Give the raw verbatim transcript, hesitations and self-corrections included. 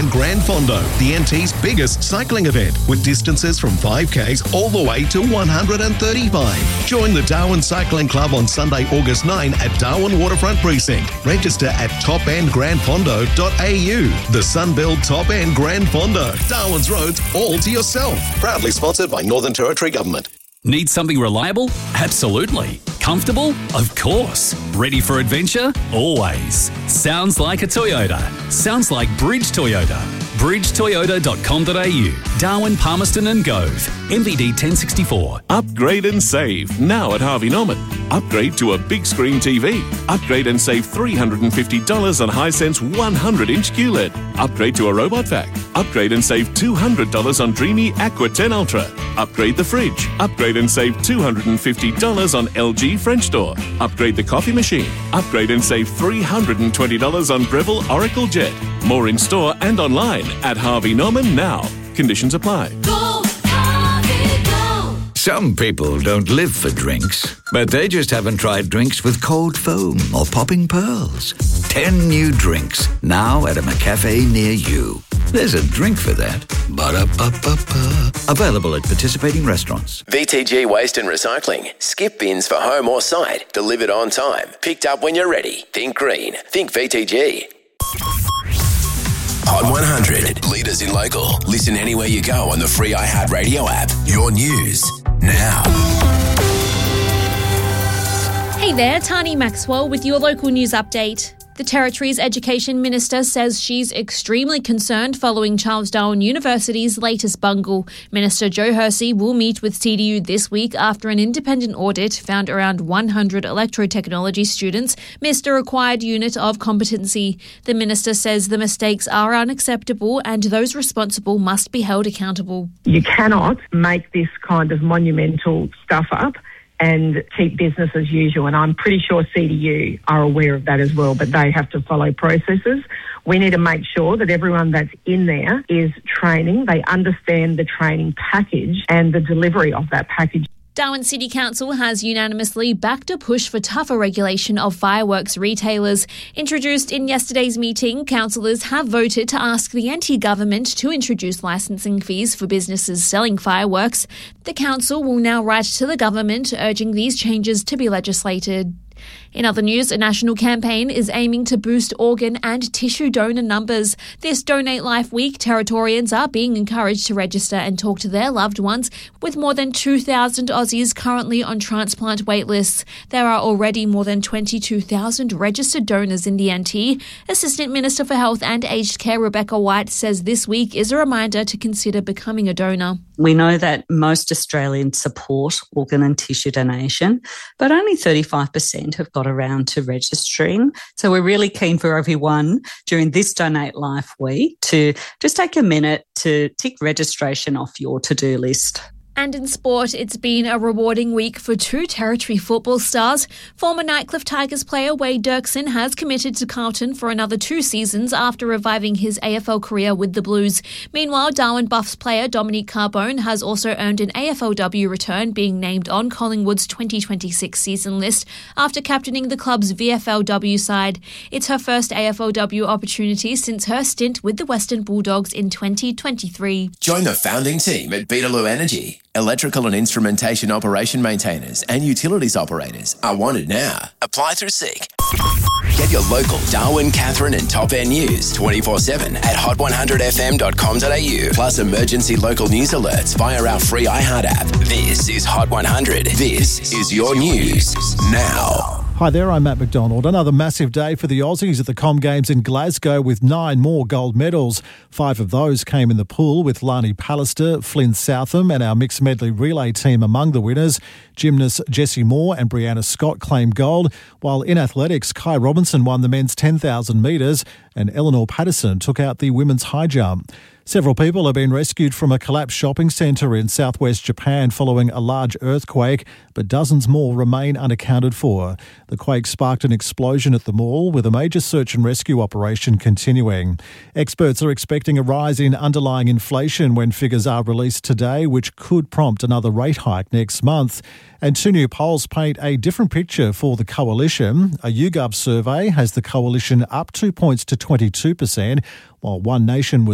End Grand Fondo, the N T's biggest cycling event, with distances from five Ks all the way to one hundred thirty-five. Join the Darwin Cycling Club on Sunday, August ninth at Darwin Waterfront Precinct. Register at top end grand fondo dot a u. The Sunbelt Top End Grand Fondo. Darwin's roads all to yourself. Proudly sponsored by Northern Territory Government. Need something reliable? Absolutely. Comfortable? Of course. Ready for adventure? Always. Sounds like a Toyota. Sounds like Bridge Toyota. bridge toyota dot com dot a u. Darwin, Palmerston and Gove. M V D ten sixty-four. Upgrade and save now at Harvey Norman. Upgrade to a big screen T V. Upgrade and save three hundred fifty dollars on Hisense one hundred inch Q L E D. Upgrade to a robot vac. Upgrade and save two hundred dollars on Dreamy Aqua ten Ultra. Upgrade the fridge. Upgrade and save two hundred fifty dollars on L G French door. Upgrade the coffee machine. Upgrade and save three hundred twenty dollars on Breville Oracle Jet. More in store and online at Harvey Norman now. Conditions apply. Go, Harvey, go. Some people don't live for drinks, but they just haven't tried drinks with cold foam or popping pearls. Ten new drinks, now at a McCafe near you. There's a drink for that. Ba-da-ba-ba-ba. Available at participating restaurants. V T G Waste and Recycling. Skip bins for home or site. Delivered on time. Picked up when you're ready. Think green. Think V T G. Hot one hundred. Leaders in local. Listen anywhere you go on the free iHeartRadio app. Your news now. Hey there, Tani Maxwell with your local news update. The Territory's Education Minister says she's extremely concerned following Charles Darwin University's latest bungle. Minister Joe Hersey will meet with T D U this week after an independent audit found around one hundred electrotechnology students missed a required unit of competency. The minister says the mistakes are unacceptable and those responsible must be held accountable. You cannot make this kind of monumental stuff up and keep business as usual. And I'm pretty sure C D U are aware of that as well, but they have to follow processes. We need to make sure that everyone that's in there is training, they understand the training package and the delivery of that package. Darwin City Council has unanimously backed a push for tougher regulation of fireworks retailers. Introduced in yesterday's meeting, councillors have voted to ask the anti-government to introduce licensing fees for businesses selling fireworks. The council will now write to the government urging these changes to be legislated. In other news, a national campaign is aiming to boost organ and tissue donor numbers. This Donate Life Week, Territorians are being encouraged to register and talk to their loved ones, with more than two thousand Aussies currently on transplant waitlists. There are already more than twenty-two thousand registered donors in the N T. Assistant Minister for Health and Aged Care Rebecca White says this week is a reminder to consider becoming a donor. We know that most Australians support organ and tissue donation, but only thirty-five percent have got around to registering. So we're really keen for everyone during this Donate Life Week to just take a minute to tick registration off your to-do list. And in sport, it's been a rewarding week for two Territory football stars. Former Nightcliff Tigers player Wade Dirksen has committed to Carlton for another two seasons after reviving his A F L career with the Blues. Meanwhile, Darwin Buffs player Dominique Carbone has also earned an A F L W return, being named on Collingwood's twenty twenty-six season list after captaining the club's V F L W side. It's her first A F L W opportunity since her stint with the Western Bulldogs in twenty twenty-three. Join the founding team at Beetaloo Energy. Electrical and instrumentation operation maintainers and utilities operators are wanted now. Apply through Seek. Get your local Darwin, Catherine and Top End news twenty-four seven at hot one hundred f m dot com dot a u. Plus emergency local news alerts via our free iHeart app. This is Hot one hundred. This is your news now. Hi there, I'm Matt McDonald. Another massive day for the Aussies at the Com Games in Glasgow with nine more gold medals. Five of those came in the pool with Lani Pallister, Flynn Southam and our mixed medley relay team among the winners. Gymnasts Jessie Moore and Brianna Scott claimed gold, while in athletics, Kai Robinson won the men's ten thousand metres and Eleanor Patterson took out the women's high jump. Several people have been rescued from a collapsed shopping centre in southwest Japan following a large earthquake, but dozens more remain unaccounted for. The quake sparked an explosion at the mall, with a major search and rescue operation continuing. Experts are expecting a rise in underlying inflation when figures are released today, which could prompt another rate hike next month. And two new polls paint a different picture for the coalition. A YouGov survey has the coalition up two points to twenty-two percent, while One Nation was